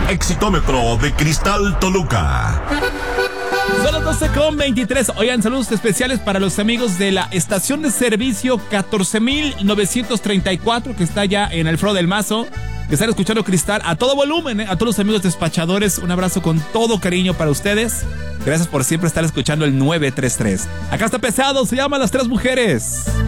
Exitómetro de Cristal Toluca. Son las 12:23. Oigan, saludos especiales para los amigos de la estación de servicio 14,934 que está allá en Alfredo del Mazo, que están escuchando Cristal a todo volumen, A todos los amigos despachadores, un abrazo con todo cariño para ustedes. Gracias por siempre estar escuchando el 933. Acá está pesado, se llama Las Tres Mujeres.